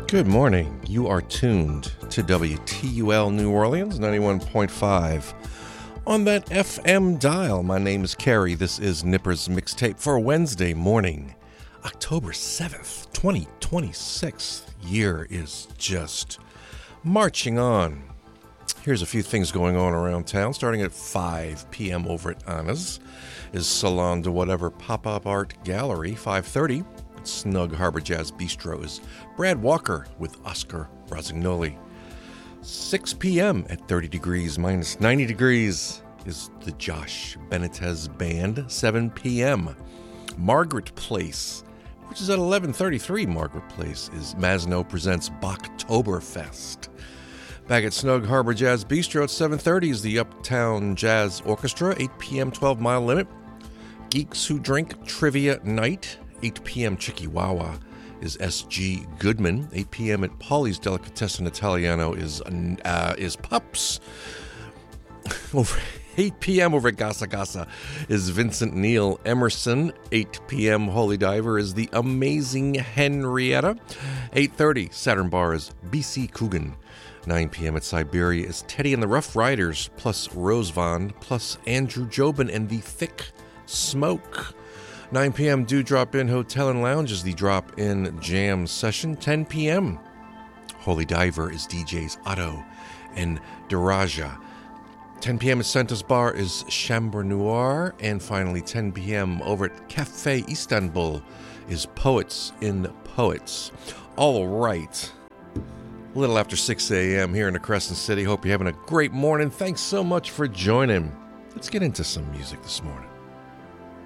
Good morning. You are tuned to WTUL New Orleans, 91.5. On that FM dial, my name is Carrie. This is Nipper's Mixtape for Wednesday morning, October 7th, 2026. Year is just marching on. Here's a few things going on around town. Starting at 5 p.m. over at Anna's is Salon de Whatever Pop-Up Art Gallery. 5:30 at Snug Harbor Jazz Bistro is Brad Walker with Oscar Rossignoli. 6 p.m. at 30 degrees minus 90 degrees is the Josh Benitez Band. 7 p.m. Margaret Place, which is at 1133 Margaret Place, is Masno Presents Bachtoberfest. Back at Snug Harbor Jazz Bistro at 7:30 is the Uptown Jazz Orchestra. 8 p.m. 12 Mile Limit. Geeks Who Drink Trivia Night. 8 p.m. Chikiwawa is S.G. Goodman. 8 p.m. at Paulie's Delicatessen Italiano is Pups. Over 8 p.m. over at Gasa Gasa is Vincent Neil Emerson. 8 p.m. Holy Diver is the Amazing Henrietta. 8:30 Saturn Bar is B.C. Coogan. 9 p.m. at Siberia is Teddy and the Rough Riders, plus Rose Vaughn, plus Andrew Jobin and the Thick Smoke. 9 p.m. Dewdrop Inn Hotel and Lounge is the Drop-In Jam Session. 10 p.m. Holy Diver is DJs Otto and Daraja. 10 p.m. at Santos Bar is Chambre Noir. And finally, 10 p.m. over at Cafe Istanbul is Poets in Poets. All right. A little after 6 a.m. here in the Crescent City. Hope you're having a great morning. Thanks so much for joining. Let's get into some music this morning.